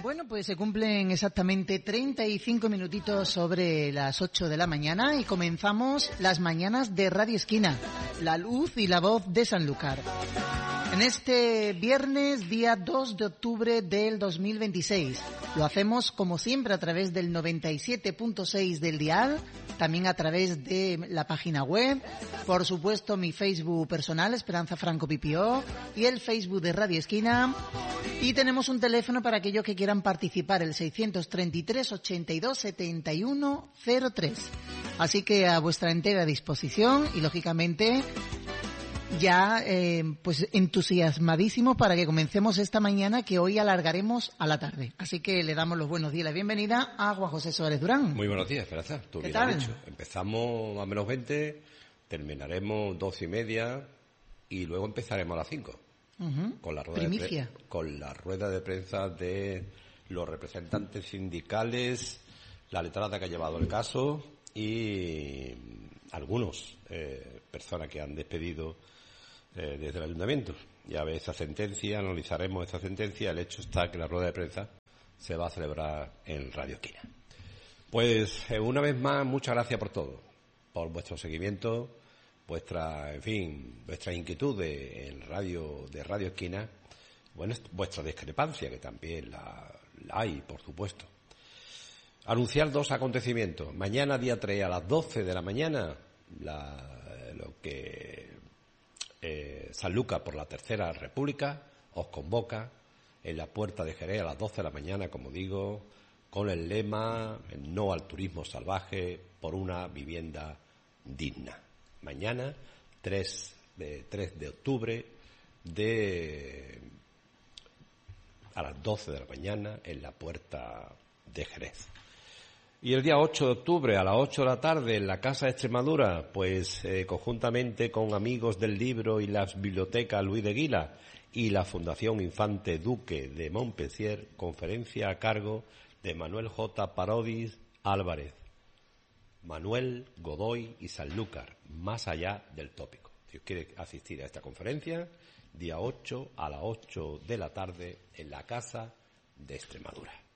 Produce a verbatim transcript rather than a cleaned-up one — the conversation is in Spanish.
Bueno, pues se cumplen exactamente treinta y cinco minutitos sobre las ocho de la mañana y comenzamos las mañanas de Radio Esquina, la luz y la voz de Sanlúcar. En este viernes, día dos de octubre del dos mil veintiséis. Lo hacemos como siempre a través del noventa y siete punto seis del dial, también a través de la página web, por supuesto mi Facebook personal, Esperanza Franco Pipió, y el Facebook de Radio Esquina. Y tenemos un teléfono para aquellos que quieran participar, el seiscientos treinta y tres, ochenta y dos, setenta y uno cero tres. Así que a vuestra entera disposición y, lógicamente, ya eh, pues entusiasmadísimos para que comencemos esta mañana, que hoy alargaremos a la tarde. Así que le damos los buenos días y la bienvenida a Juan José Suárez Durán. Muy buenos días, Esperanza. Tú ¿Qué bien tal? has dicho. Empezamos a menos veinte, terminaremos doce y media y luego empezaremos a las cinco. Uh-huh. Con la rueda Primicia. de pre- con la rueda de prensa de los representantes sindicales, la letrada que ha llevado el caso y algunos eh, personas que han despedido eh, desde el ayuntamiento. Ya ve esa sentencia, analizaremos esa sentencia. El hecho está que la rueda de prensa se va a celebrar en Radio Esquina. Pues eh, una vez más, muchas gracias por todo, por vuestro seguimiento, vuestra, en fin, vuestra inquietud de, en radio, de Radio Esquina, bueno, vuestra discrepancia, que también la, la hay, por supuesto. Anunciar dos acontecimientos. Mañana, día tres, a las doce de la mañana, la, lo que eh, Sanlúcar por la Tercera República os convoca en la Puerta de Jerez a las doce de la mañana, como digo, con el lema "No al turismo salvaje, por una vivienda digna". Mañana, tres de, tres de octubre, de a las doce de la mañana, en la Puerta de Jerez. Y el día ocho de octubre, a las ocho de la tarde, en la Casa de Extremadura, pues eh, conjuntamente con Amigos del Libro y las Bibliotecas Luis de Guila y la Fundación Infante Duque de Montpensier, conferencia a cargo de Manuel J. Parodis Álvarez. Manuel, Godoy y Sanlúcar, más allá del tópico. Si os quiere asistir a esta conferencia, día ocho a las ocho de la tarde en la Casa de Extremadura.